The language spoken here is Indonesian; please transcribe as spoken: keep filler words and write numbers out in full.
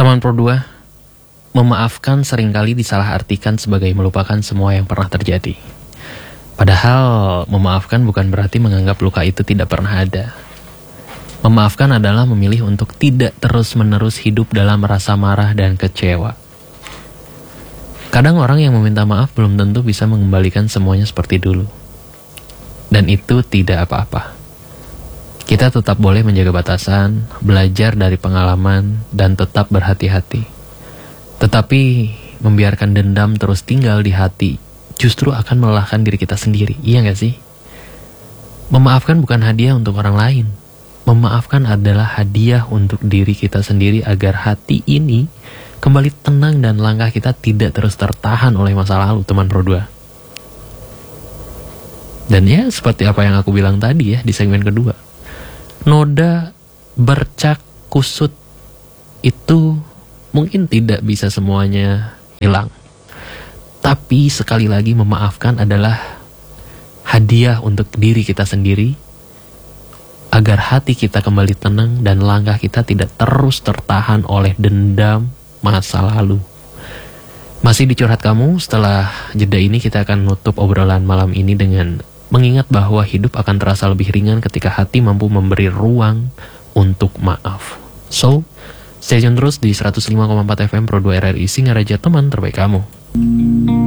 Teman Pro dua, memaafkan seringkali disalahartikan sebagai melupakan semua yang pernah terjadi. Padahal memaafkan bukan berarti menganggap luka itu tidak pernah ada. Memaafkan adalah memilih untuk tidak terus-menerus hidup dalam rasa marah dan kecewa. Kadang orang yang meminta maaf belum tentu bisa mengembalikan semuanya seperti dulu. Dan itu tidak apa-apa. Kita tetap boleh menjaga batasan, belajar dari pengalaman, dan tetap berhati-hati. Tetapi membiarkan dendam terus tinggal di hati justru akan melelahkan diri kita sendiri, iya gak sih? Memaafkan bukan hadiah untuk orang lain. Memaafkan adalah hadiah untuk diri kita sendiri agar hati ini kembali tenang dan langkah kita tidak terus tertahan oleh masa lalu, teman Pro dua. Dan ya, seperti apa yang aku bilang tadi ya di segmen kedua. Noda, bercak, kusut itu mungkin tidak bisa semuanya hilang. Tapi sekali lagi memaafkan adalah hadiah untuk diri kita sendiri agar hati kita kembali tenang dan langkah kita tidak terus tertahan oleh dendam masa lalu. Masih di Curhat Kamu, setelah jeda ini kita akan nutup obrolan malam ini dengan mengingat bahwa hidup akan terasa lebih ringan ketika hati mampu memberi ruang untuk maaf. So, stay tune terus di seratus lima koma empat F M Pro dua R R I Singaraja, teman terbaik kamu.